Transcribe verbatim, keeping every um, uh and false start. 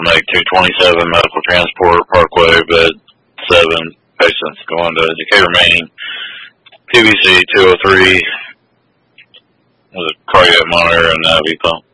make two twenty-seven medical transport Parkway, bed seven patients going to Decatur, Maine. P V C two oh three with a cardiac monitor and an I V pump.